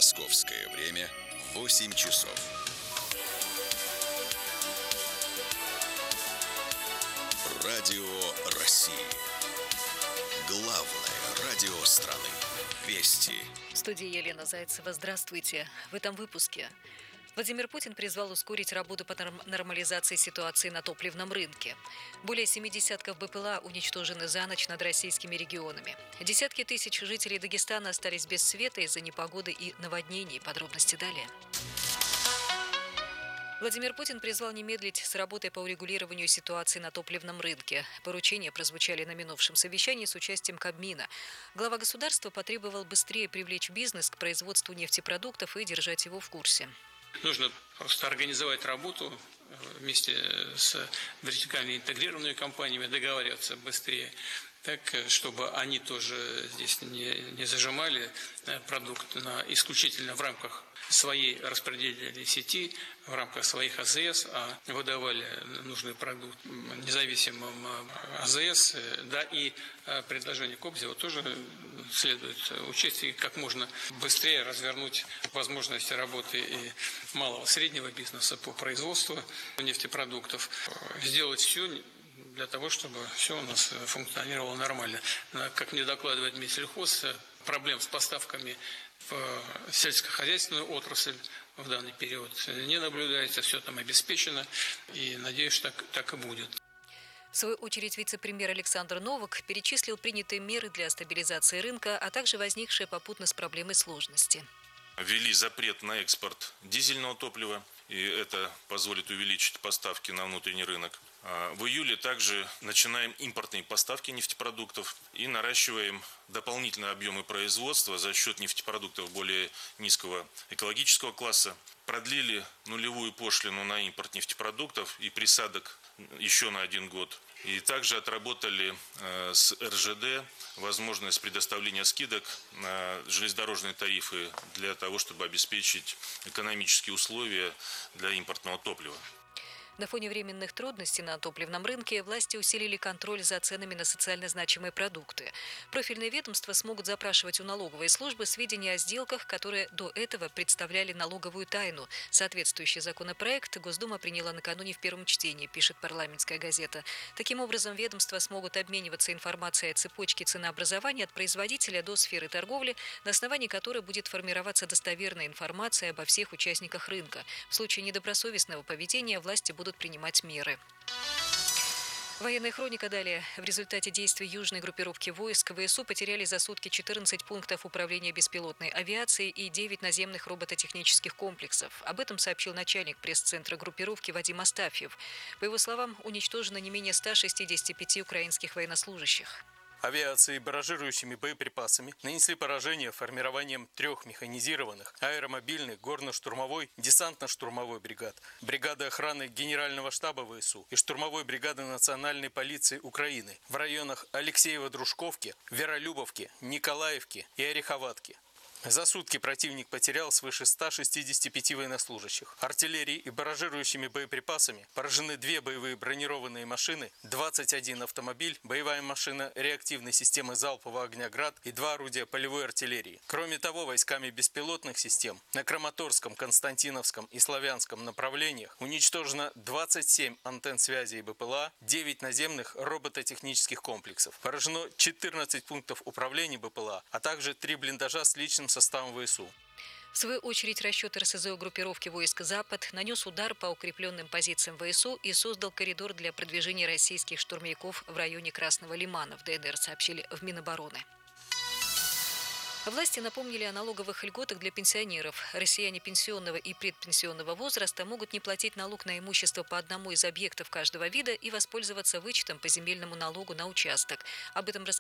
Московское время 8 часов. Радио России. Главное радио страны. Вести. В студии Елена Зайцева. Здравствуйте. В этом выпуске. Владимир Путин призвал ускорить работу по нормализации ситуации на топливном рынке. Более 7 десятков БПЛА уничтожены за ночь над российскими регионами. Десятки тысяч жителей Дагестана остались без света из-за непогоды и наводнений. Подробности далее. Владимир Путин призвал не медлить с работой по урегулированию ситуации на топливном рынке. Поручения прозвучали на минувшем совещании с участием Кабмина. Глава государства потребовал быстрее привлечь бизнес к производству нефтепродуктов и держать его в курсе. Нужно просто организовать работу вместе с вертикально интегрированными компаниями, договариваться быстрее, так, чтобы они тоже здесь не зажимали продукт исключительно в рамках своей распределительной сети, в рамках своих АЗС, а выдавали нужный продукт независимым АЗС, да, и предложение Кобзева тоже следует учесть и как можно быстрее развернуть возможности работы и малого среднего бизнеса по производству нефтепродуктов, сделать все для того, чтобы все у нас функционировало нормально. Как мне докладывает Минсельхоз, проблем с поставками в сельскохозяйственную отрасль в данный период не наблюдается, все там обеспечено, и надеюсь, что так и будет. В свою очередь вице-премьер Александр Новак перечислил принятые меры для стабилизации рынка, а также возникшие попутно с проблемой сложности. Ввели запрет на экспорт дизельного топлива, и это позволит увеличить поставки на внутренний рынок. В июле также начинаем импортные поставки нефтепродуктов и наращиваем дополнительные объемы производства за счет нефтепродуктов более низкого экологического класса. Продлили нулевую пошлину на импорт нефтепродуктов и присадок еще на 1 год. И также отработали с РЖД возможность предоставления скидок на железнодорожные тарифы для того, чтобы обеспечить экономические условия для импортного топлива. На фоне временных трудностей на топливном рынке власти усилили контроль за ценами на социально значимые продукты. Профильные ведомства смогут запрашивать у налоговой службы сведения о сделках, которые до этого представляли налоговую тайну. Соответствующий законопроект Госдума приняла накануне в первом чтении, пишет «Парламентская газета». Таким образом, ведомства смогут обмениваться информацией о цепочке ценообразования от производителя до сферы торговли, на основании которой будет формироваться достоверная информация обо всех участниках рынка. В случае недобросовестного поведения власти будут принимать меры. Военная хроника далее. В результате действий южной группировки войск ВСУ потеряли за сутки 14 пунктов управления беспилотной авиацией и 9 наземных робототехнических комплексов. Об этом сообщил начальник пресс-центра группировки Вадим Астафьев. По его словам, уничтожено не менее 165 украинских военнослужащих. Авиации и барражирующими боеприпасами нанесли поражение формированием 3 механизированных, аэромобильных, горно-штурмовой, десантно-штурмовой бригад, бригады охраны Генерального штаба ВСУ и штурмовой бригады Национальной полиции Украины в районах Алексеево-Дружковки, Веролюбовки, Николаевки и Ореховатки. За сутки противник потерял свыше 165 военнослужащих. Артиллерией и барражирующими боеприпасами поражены 2 боевые бронированные машины, 21 автомобиль, боевая машина реактивной системы залпового огня «Град» и 2 орудия полевой артиллерии. Кроме того, войсками беспилотных систем на Краматорском, Константиновском и Славянском направлениях уничтожено 27 антенн связи и БПЛА, 9 наземных робототехнических комплексов. Поражено 14 пунктов управления БПЛА, а также 3 блиндажа с личным составом ВСУ. В свою очередь, расчет РСЗО группировки войск «Запад» нанес удар по укрепленным позициям ВСУ и создал коридор для продвижения российских штурмовиков в районе Красного Лимана, в ДНР, сообщили в Минобороны. Власти напомнили о налоговых льготах для пенсионеров. Россияне пенсионного и предпенсионного возраста могут не платить налог на имущество по одному из объектов каждого вида и воспользоваться вычетом по земельному налогу на участок. Об этом рассказали